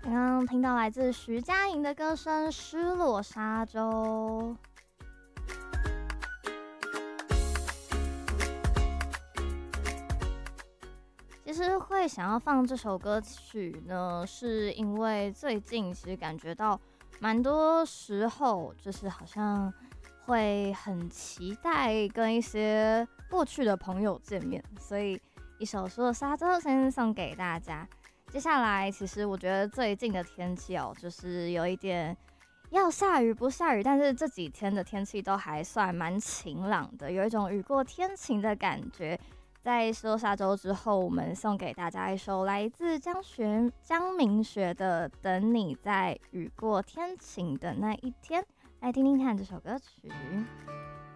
刚刚听到来自徐佳莹的歌声《失落沙洲》。其实会想要放这首歌曲呢，是因为最近其实感觉到蛮多时候，就是好像会很期待跟一些过去的朋友见面，所以一首《失落沙洲》先送给大家。接下来，其实我觉得最近的天气就是有一点要下雨不下雨，但是这几天的天气都还算蛮晴朗的，有一种雨过天晴的感觉。在失落沙洲之后，我们送给大家一首来自江明学的《等你在雨过天晴的那一天》，来听听看这首歌曲。